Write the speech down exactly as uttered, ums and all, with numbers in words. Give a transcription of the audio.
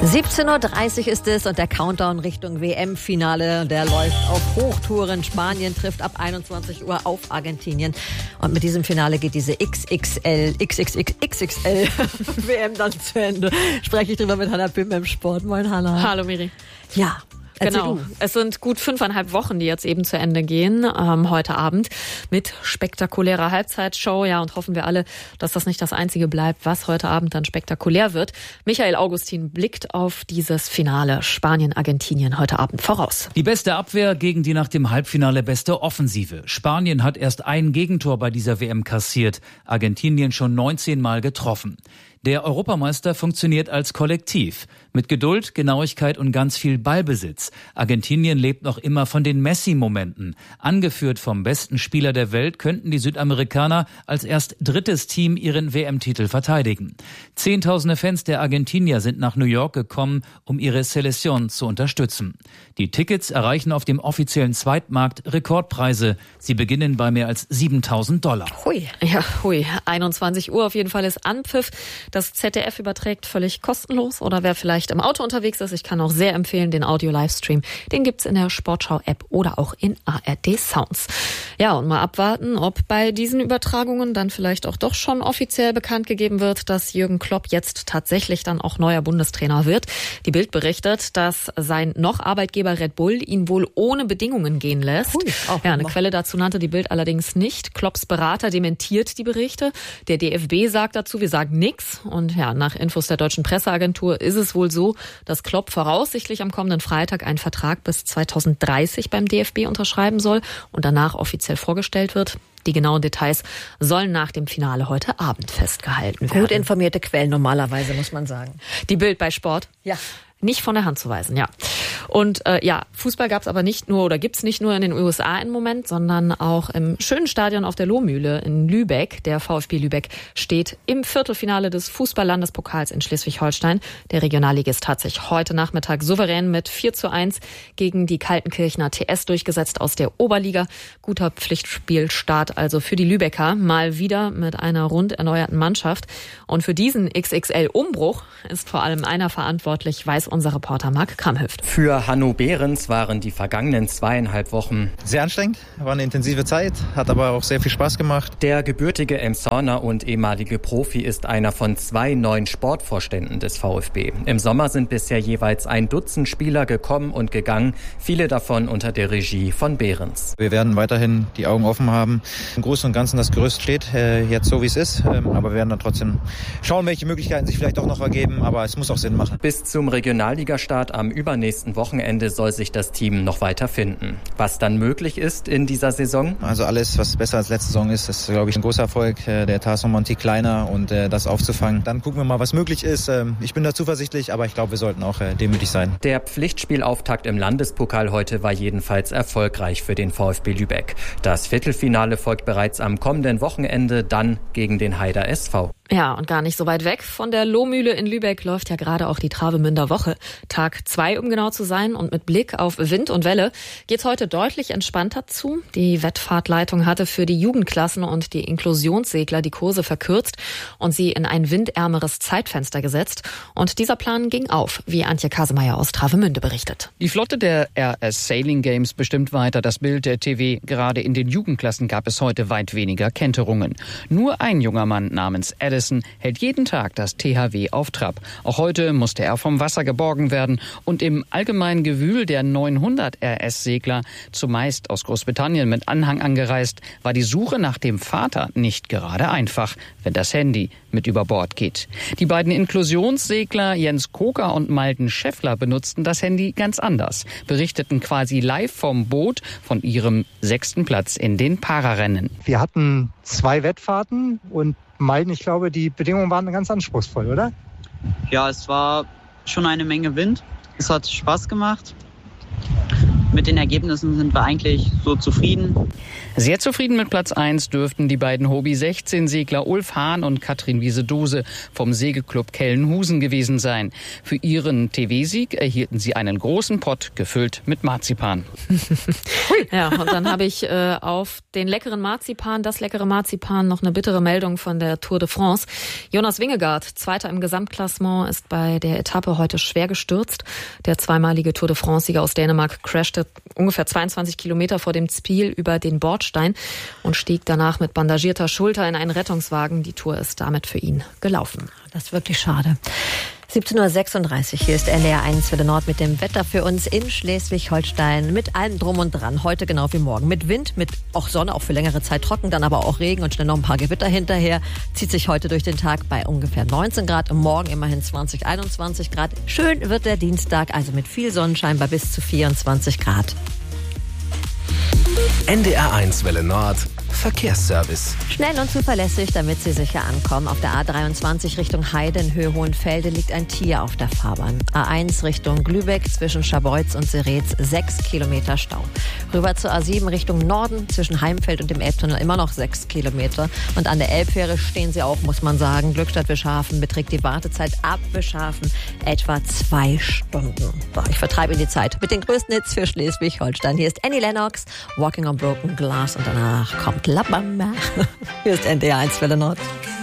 siebzehn Uhr dreißig ist es und der Countdown Richtung W M-Finale, der läuft auf Hochtouren. Spanien trifft ab einundzwanzig Uhr auf Argentinien. Und mit diesem Finale geht diese X X L, X X X X X L W M dann zu Ende. Spreche ich drüber mit Hannah Pim im Sport. Moin, Hannah. Hallo, Miri. Ja. Genau. Es sind gut fünfeinhalb Wochen, die jetzt eben zu Ende gehen, ähm, heute Abend mit spektakulärer Halbzeitshow. Ja, und hoffen wir alle, dass das nicht das Einzige bleibt, was heute Abend dann spektakulär wird. Michael Augustin blickt auf dieses Finale Spanien-Argentinien heute Abend voraus. Die beste Abwehr gegen die nach dem Halbfinale beste Offensive. Spanien hat erst ein Gegentor bei dieser W M kassiert, Argentinien schon neunzehn Mal getroffen. Der Europameister funktioniert als Kollektiv. Mit Geduld, Genauigkeit und ganz viel Ballbesitz. Argentinien lebt noch immer von den Messi-Momenten. Angeführt vom besten Spieler der Welt könnten die Südamerikaner als erst drittes Team ihren W M-Titel verteidigen. Zehntausende Fans der Argentinier sind nach New York gekommen, um ihre Selección zu unterstützen. Die Tickets erreichen auf dem offiziellen Zweitmarkt Rekordpreise. Sie beginnen bei mehr als siebentausend Dollar. Hui. Ja, hui. einundzwanzig Uhr auf jeden Fall ist Anpfiff. Das Z D F überträgt völlig kostenlos. Oder wer vielleicht im Auto unterwegs ist, ich kann auch sehr empfehlen, den Audio-Livestream. Den gibt's in der Sportschau-App oder auch in A R D Sounds. Ja, und mal abwarten, ob bei diesen Übertragungen dann vielleicht auch doch schon offiziell bekannt gegeben wird, dass Jürgen Klopp jetzt tatsächlich dann auch neuer Bundestrainer wird. Die Bild berichtet, dass sein noch Arbeitgeber Red Bull ihn wohl ohne Bedingungen gehen lässt. Ui, ja, eine Quelle dazu nannte die Bild allerdings nicht. Klopps Berater dementiert die Berichte. Der D F B sagt dazu, wir sagen nichts. Und ja, nach Infos der deutschen Presseagentur ist es wohl so, dass Klopp voraussichtlich am kommenden Freitag einen Vertrag bis zweitausenddreißig beim D F B unterschreiben soll und danach offiziell vorgestellt wird. Die genauen Details sollen nach dem Finale heute Abend festgehalten werden. Gut informierte Quellen normalerweise, muss man sagen. Die Bild bei Sport? Ja. Nicht von der Hand zu weisen, ja. Und äh, ja, Fußball gab's aber nicht nur oder gibt's nicht nur in den U S A im Moment, sondern auch im schönen Stadion auf der Lohmühle in Lübeck. Der VfB Lübeck steht im Viertelfinale des Fußball-Landespokals in Schleswig-Holstein. Der Regionalligist hat sich heute Nachmittag souverän mit vier zu eins gegen die Kaltenkirchener T S durchgesetzt aus der Oberliga. Guter Pflichtspielstart also für die Lübecker, mal wieder mit einer rund erneuerten Mannschaft. Und für diesen X X L-Umbruch ist vor allem einer verantwortlich, weiß unser Reporter Marc Kramhüft. Für Hanno Behrens waren die vergangenen zweieinhalb Wochen sehr anstrengend, war eine intensive Zeit, hat aber auch sehr viel Spaß gemacht. Der gebürtige Emshorner und ehemalige Profi ist einer von zwei neuen Sportvorständen des VfB. Im Sommer sind bisher jeweils ein Dutzend Spieler gekommen und gegangen, viele davon unter der Regie von Behrens. Wir werden weiterhin die Augen offen haben. Im Großen und Ganzen das Gerüst steht äh, jetzt so, wie es ist, ähm, aber wir werden dann trotzdem schauen, welche Möglichkeiten sich vielleicht auch noch ergeben, aber es muss auch Sinn machen. Bis zum Regionalligastart am übernächsten Wochenende soll sich das Team noch weiter finden. Was dann möglich ist in dieser Saison? Also alles, was besser als letzte Saison ist, ist, glaube ich, ein großer Erfolg. Der T A S Monti kleiner und äh, das aufzufangen. Dann gucken wir mal, was möglich ist. Ähm, ich bin da zuversichtlich, aber ich glaube, wir sollten auch äh, demütig sein. Der Pflichtspielauftakt im Landespokal heute war jedenfalls erfolgreich für den VfB Lübeck. Das Viertelfinale folgt bereits am kommenden Wochenende, dann gegen den Haider S V. Ja, und gar nicht so weit weg von der Lohmühle in Lübeck läuft ja gerade auch die Travemünder Woche. Tag zwei, um genau zu sein. Und mit Blick auf Wind und Welle geht's heute deutlich entspannter zu. Die Wettfahrtleitung hatte für die Jugendklassen und die Inklusionssegler die Kurse verkürzt und sie in ein windärmeres Zeitfenster gesetzt. Und dieser Plan ging auf, wie Antje Kasemeyer aus Travemünde berichtet. Die Flotte der R S Sailing Games bestimmt weiter das Bild der T W. Gerade in den Jugendklassen gab es heute weit weniger Kenterungen. Nur ein junger Mann namens Adam hält jeden Tag das T H W auf Trab. Auch heute musste er vom Wasser geborgen werden. Und im allgemeinen Gewühl der neunhundert R S-Segler, zumeist aus Großbritannien mit Anhang angereist, war die Suche nach dem Vater nicht gerade einfach, wenn das Handy mit über Bord geht. Die beiden Inklusionssegler Jens Koker und Malten Scheffler benutzten das Handy ganz anders, berichteten quasi live vom Boot von ihrem sechsten Platz in den Pararennen. Wir hatten zwei Wettfahrten und Malten, ich glaube, die Bedingungen waren ganz anspruchsvoll, oder? Ja, es war schon eine Menge Wind. Es hat Spaß gemacht. mit den Ergebnissen sind wir eigentlich so zufrieden. Sehr zufrieden mit Platz eins dürften die beiden Hobie sechzehn Segler Ulf Hahn und Katrin Wiese-Dose vom Segelclub Kellenhusen gewesen sein. Für ihren T V-Sieg erhielten sie einen großen Pott gefüllt mit Marzipan. Ja, und dann habe ich äh, auf den leckeren Marzipan, das leckere Marzipan, noch eine bittere Meldung von der Tour de France. Jonas Vingegaard, Zweiter im Gesamtklassement, ist bei der Etappe heute schwer gestürzt. Der zweimalige Tour de France-Sieger aus Dänemark crashte ungefähr zweiundzwanzig Kilometer vor dem Ziel über den Bordstein und stieg danach mit bandagierter Schulter in einen Rettungswagen. Die Tour ist damit für ihn gelaufen. Das ist wirklich schade. siebzehn Uhr sechsunddreißig, hier ist N D R eins Welle Nord mit dem Wetter für uns in Schleswig-Holstein. Mit allem drum und dran, heute genau wie morgen. Mit Wind, mit auch Sonne, auch für längere Zeit trocken, dann aber auch Regen und schnell noch ein paar Gewitter hinterher. Zieht sich heute durch den Tag bei ungefähr neunzehn Grad, morgen immerhin zwanzig, einundzwanzig Grad. Schön wird der Dienstag, also mit viel Sonnenschein bei bis zu vierundzwanzig Grad. N D R eins Welle Nord Verkehrsservice. Schnell und zuverlässig, damit Sie sicher ankommen. Auf der A dreiundzwanzig Richtung Heide in Höhe Hohenfelde liegt ein Tier auf der Fahrbahn. A eins Richtung Glübeck zwischen Scharbeutz und Seretz sechs Kilometer Stau. Rüber zur A sieben Richtung Norden zwischen Heimfeld und dem Elbtunnel immer noch sechs Kilometer. Und an der Elbfähre stehen Sie auch, muss man sagen. Glückstadt-Wischhafen beträgt die Wartezeit ab Wischhafen etwa zwei Stunden. So, ich vertreibe Ihnen die Zeit mit den größten Hits für Schleswig-Holstein. Hier ist Annie Lennox, Walking on Broken Glass und danach kommt La Bamba. Hier ist N D R eins Welle Nord.